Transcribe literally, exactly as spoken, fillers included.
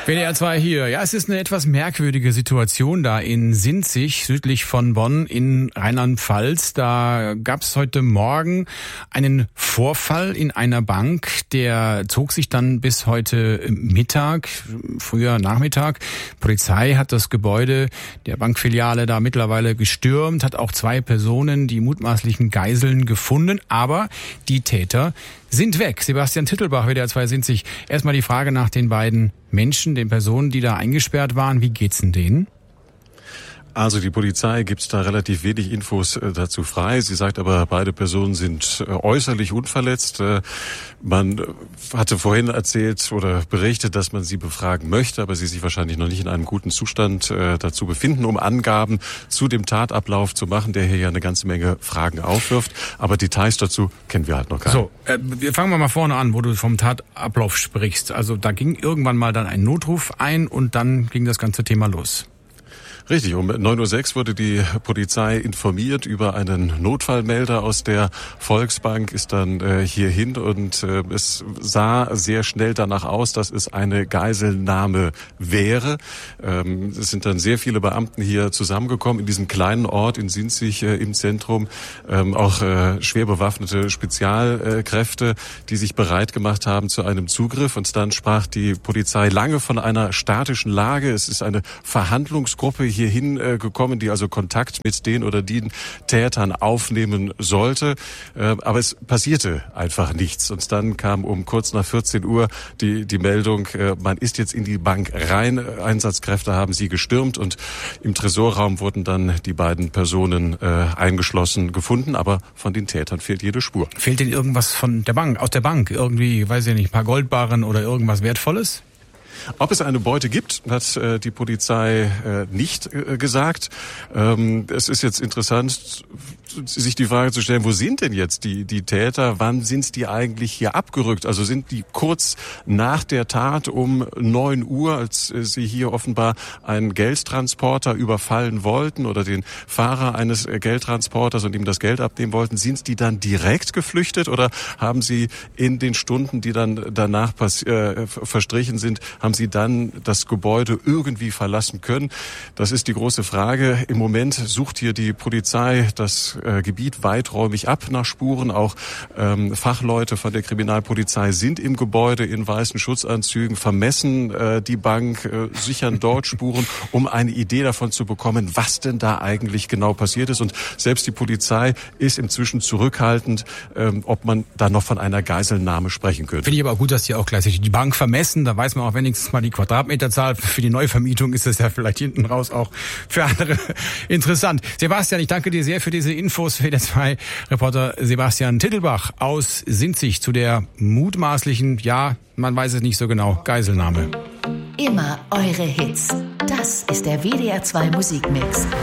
W D R zwei hier. Ja, es ist eine etwas merkwürdige Situation da in Sinzig, südlich von Bonn in Rheinland-Pfalz. Da gab es heute Morgen einen Vorfall in einer Bank, der zog sich dann bis heute Mittag, früher Nachmittag. Polizei hat das Gebäude der Bankfiliale da mittlerweile gestürmt, hat auch zwei Personen, die mutmaßlichen Geiseln, gefunden, aber die Täter sind weg. Sebastian Tittelbach, W D R zwei Sinzig. Erstmal die Frage nach den beiden Menschen, den Personen, die da eingesperrt waren. Wie geht's denn denen? Also die Polizei gibt da relativ wenig Infos äh, dazu frei. Sie sagt aber, beide Personen sind äh, äußerlich unverletzt. Äh, man hatte vorhin erzählt oder berichtet, dass man sie befragen möchte, aber sie sich wahrscheinlich noch nicht in einem guten Zustand äh, dazu befinden, um Angaben zu dem Tatablauf zu machen, der hier ja eine ganze Menge Fragen aufwirft. Aber Details dazu kennen wir halt noch gar nicht. So, äh, wir fangen wir mal vorne an, wo du vom Tatablauf sprichst. Also da ging irgendwann mal dann ein Notruf ein und dann ging das ganze Thema los. Richtig, um neun Uhr sechs wurde die Polizei informiert über einen Notfallmelder aus der Volksbank, ist dann äh, hierhin und äh, es sah sehr schnell danach aus, dass es eine Geiselnahme wäre. Ähm, es sind dann sehr viele Beamten hier zusammengekommen in diesem kleinen Ort in Sinzig äh, im Zentrum, ähm, auch äh, schwer bewaffnete Spezialkräfte, die sich bereit gemacht haben zu einem Zugriff. Und dann sprach die Polizei lange von einer statischen Lage. Es ist eine Verhandlungsgruppe hierhin äh, gekommen, die also Kontakt mit den oder den Tätern aufnehmen sollte. Äh, aber es passierte einfach nichts. Und dann kam um kurz nach vierzehn Uhr die, die Meldung, äh, man ist jetzt in die Bank rein. Einsatzkräfte haben sie gestürmt und im Tresorraum wurden dann die beiden Personen äh, eingeschlossen gefunden. Aber von den Tätern fehlt jede Spur. Fehlt denn irgendwas von der Bank, aus der Bank? Irgendwie, weiß ich nicht, ein paar Goldbarren oder irgendwas Wertvolles? Ob es eine Beute gibt, hat äh, die Polizei äh, nicht äh, gesagt. Ähm, es ist jetzt interessant, sich die Frage zu stellen, wo sind denn jetzt die, die Täter? Wann sind die eigentlich hier abgerückt? Also sind die kurz nach der Tat um neun Uhr, als äh, sie hier offenbar einen Geldtransporter überfallen wollten oder den Fahrer eines äh, Geldtransporters und ihm das Geld abnehmen wollten, sind die dann direkt geflüchtet oder haben sie in den Stunden, die dann danach pass- äh, verstrichen sind, haben sie dann das Gebäude irgendwie verlassen können? Das ist die große Frage. Im Moment sucht hier die Polizei das äh, Gebiet weiträumig ab nach Spuren. Auch ähm, Fachleute von der Kriminalpolizei sind im Gebäude in weißen Schutzanzügen, vermessen äh, die Bank, äh, sichern dort Spuren, um eine Idee davon zu bekommen, was denn da eigentlich genau passiert ist. Und selbst die Polizei ist inzwischen zurückhaltend, ähm, ob man da noch von einer Geiselnahme sprechen könnte. Finde ich aber auch gut, dass die auch gleichzeitig die Bank vermessen. Da weiß man auch wenigstens mal die Quadratmeterzahl. Für die Neuvermietung ist das ja vielleicht hinten raus auch für andere interessant. Sebastian, ich danke dir sehr für diese Infos. W D R zwei Reporter Sebastian Tittelbach aus Sinzig zu der mutmaßlichen, ja, man weiß es nicht so genau, Geiselnahme. Immer eure Hits. Das ist der W D R zwei Musikmix.